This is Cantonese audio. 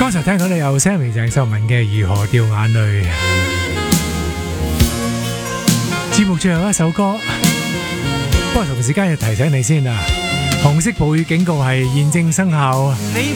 剛才聽到你有 Sammy 鄭秀文嘅《如何掉眼淚》。節目最後一首歌，不過同時間要提醒你先啊，紅色暴雨警告係現正生效。 你